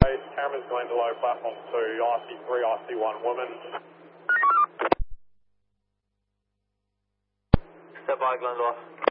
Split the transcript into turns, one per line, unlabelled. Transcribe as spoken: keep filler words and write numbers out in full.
Cameras Glendalough, platform two, I C three, I C one, woman.
Step by Glendalough.